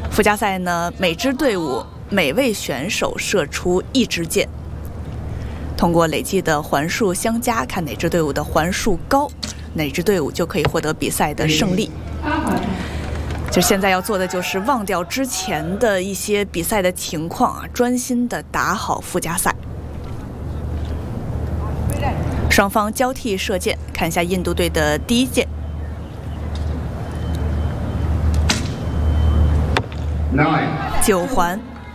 附加赛呢，每支队伍每位选手射出1支箭，通过累计的环数相加，看哪支队伍的环数高，哪支队伍就可以获得比赛的胜利。就现在要做的就是忘掉之前的一些比赛的情况啊，专心的打好附加赛。双方交替射箭，看一下印度队的第一箭。9环。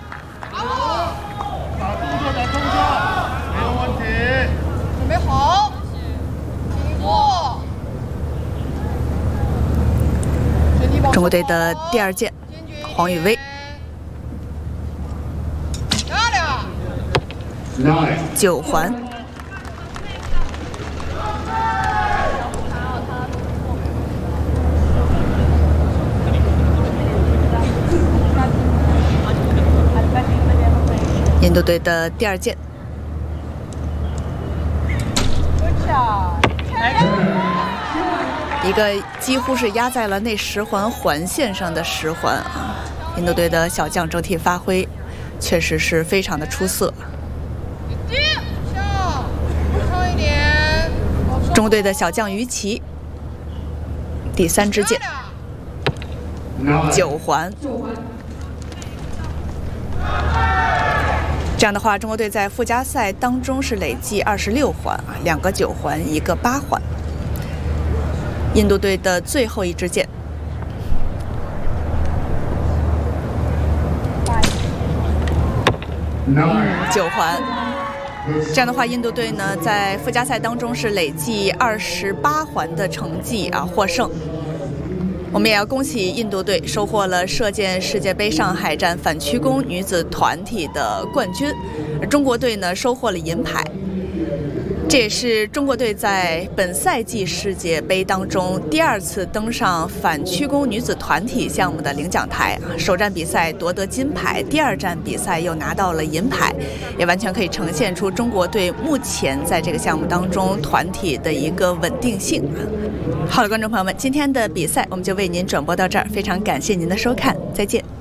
准备好，停过。 中国队的第2箭，黄宇威。9环。印度队的第2箭。一个几乎是压在了那10环环线上的10环啊！印度队的小将整体发挥确实是非常的出色。中国队的小将于琦，第3支箭，9环。这样的话，中国队在附加赛当中是累计26环啊，2个9环，1个8环。印度队的最后1支箭，9环。这样的话，印度队呢在附加赛当中是累计28环的成绩啊，获胜。我们也要恭喜印度队收获了射箭世界杯上海站反曲弓女子团体的冠军，而中国队呢收获了银牌。这也是中国队在本赛季世界杯当中第2次登上反曲弓女子团体项目的领奖台啊！首站比赛夺得金牌，第2站比赛又拿到了银牌，也完全可以呈现出中国队目前在这个项目当中团体的一个稳定性啊！好了，观众朋友们，今天的比赛我们就为您转播到这儿，非常感谢您的收看，再见。